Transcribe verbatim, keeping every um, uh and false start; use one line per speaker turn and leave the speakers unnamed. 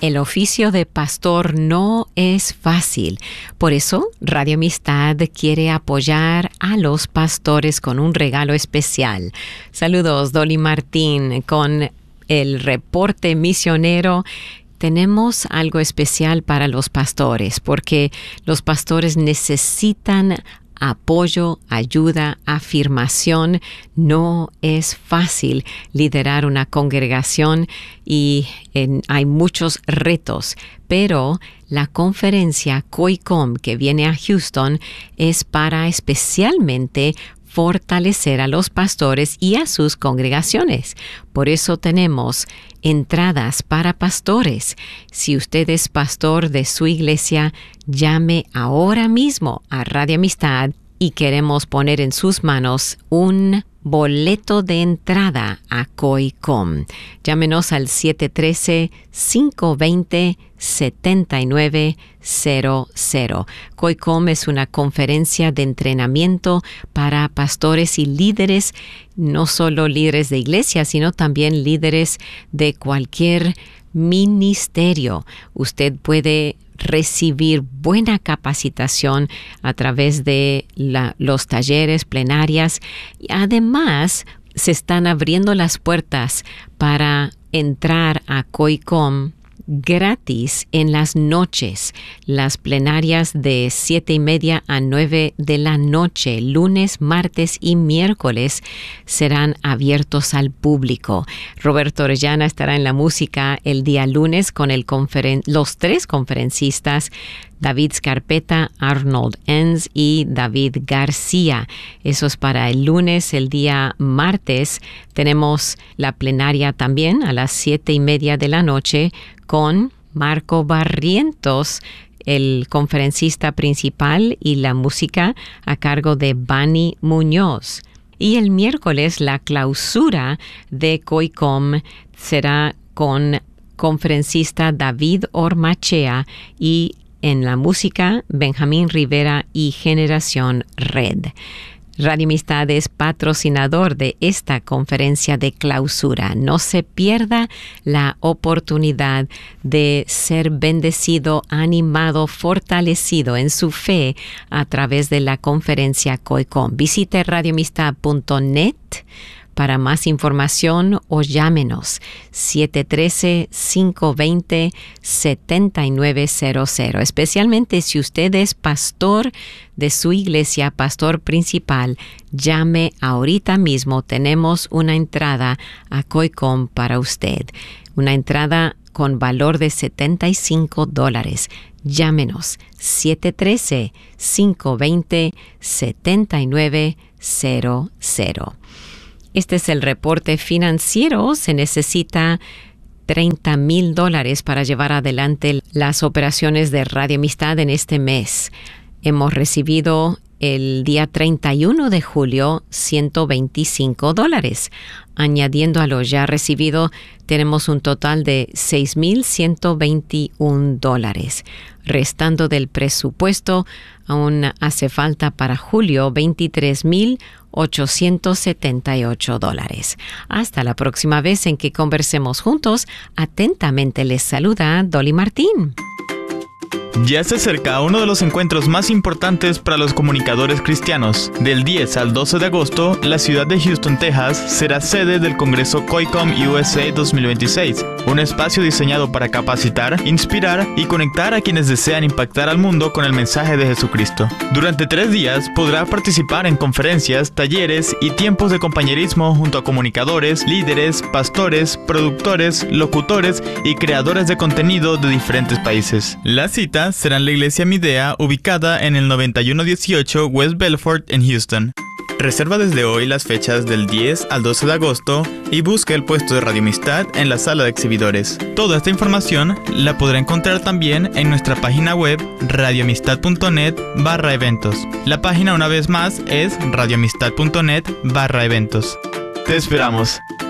El oficio de pastor no es fácil. Por eso, Radio Amistad quiere apoyar a los pastores con un regalo especial. Saludos, Dolly Martín, con el reporte misionero. Tenemos algo especial para los pastores, porque los pastores necesitan apoyo, ayuda, afirmación. No es fácil liderar una congregación y en, hay muchos retos, pero la conferencia COICOM que viene a Houston es para especialmente fortalecer a los pastores y a sus congregaciones. Por eso tenemos entradas para pastores. Si usted es pastor de su iglesia, llame ahora mismo a Radio Amistad y queremos poner en sus manos un boleto de entrada a COICOM. Llámenos al siete uno tres, cinco dos cero, siete nueve cero cero. COICOM es una conferencia de entrenamiento para pastores y líderes, no solo líderes de iglesia, sino también líderes de cualquier ministerio. Usted puede recibir buena capacitación a través de la, los talleres, plenarias. Y además, se están abriendo las puertas para entrar a COICOM gratis en las noches. Las plenarias de siete y media a nueve de la noche, lunes, martes y miércoles, serán abiertos al público. Roberto Orellana estará en la música el día lunes con el conferen- los tres conferencistas, David Scarpeta, Arnold Enns y David García. Eso es para el lunes. El día martes tenemos la plenaria también a las siete y media de la noche con Marco Barrientos, el conferencista principal, y la música a cargo de Bani Muñoz. Y el miércoles la clausura de COICOM será con conferencista David Ormachea y en la música, Benjamín Rivera y Generación Red. Radio Amistad es patrocinador de esta conferencia de clausura. No se pierda la oportunidad de ser bendecido, animado, fortalecido en su fe a través de la conferencia COICOM. Visite radio amistad punto net para más información o llámenos siete uno tres, cinco dos cero, siete nueve cero cero. Especialmente si usted es pastor de su iglesia, pastor principal, llame ahorita mismo. Tenemos una entrada a COICOM para usted. Una entrada con valor de setenta y cinco dólares. Llámenos siete uno tres, cinco dos cero, siete nueve cero cero. Este es el reporte financiero. Se necesita treinta mil dólares para llevar adelante las operaciones de Radio Amistad en este mes. Hemos recibido el día treinta y uno de julio ciento veinticinco dólares. Añadiendo a lo ya recibido, tenemos un total de seis mil ciento veintiún dólares. Restando del presupuesto, aún hace falta para julio veintitrés mil ochocientos setenta y ocho dólares. Hasta la próxima vez en que conversemos juntos. Atentamente les saluda Dolly Martín.
Ya se acerca uno de los encuentros más importantes para los comunicadores cristianos. Del diez al doce de agosto, la ciudad de Houston, Texas, será sede del Congreso COICOM U S A dos mil veintiséis, un espacio diseñado para capacitar, inspirar y conectar a quienes desean impactar al mundo con el mensaje de Jesucristo. Durante tres días podrá participar en conferencias, talleres y tiempos de compañerismo junto a comunicadores, líderes, pastores, productores, locutores y creadores de contenido de diferentes países. La cita será en la iglesia Midea, ubicada en el noventa y uno dieciocho West Belfort en Houston. Reserva desde hoy las fechas del diez al doce de agosto y busca el puesto de Radio Amistad en la sala de exhibidores. Toda esta información la podrá encontrar también en nuestra página web radio amistad punto net barra eventos. La página una vez más es radio amistad punto net barra eventos. Te esperamos.